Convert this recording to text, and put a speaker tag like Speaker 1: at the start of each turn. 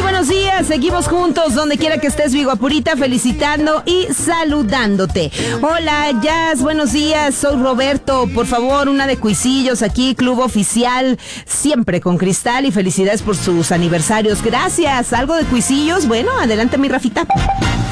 Speaker 1: buenos días, seguimos juntos donde quiera que estés, mi guapurita, felicitando y saludándote. Hola, Jazz, buenos días, soy Roberto. Por favor, una de cuisillos aquí, Club Oficial, siempre con Cristal, y felicidades por sus aniversarios. Gracias. ¿Algo de cuisillos? Bueno, adelante, mi Rafita.